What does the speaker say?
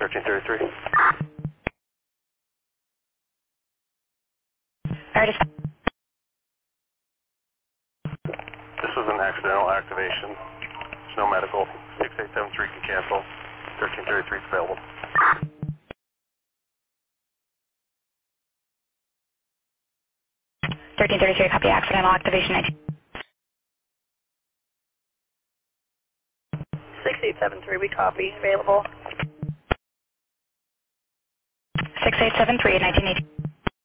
1333. Alright, This was an accidental activation. There's no medical. 6873 can cancel. 1333 is available. 1333, copy accidental activation. 6873, we copy. Available. 6873 at 1980.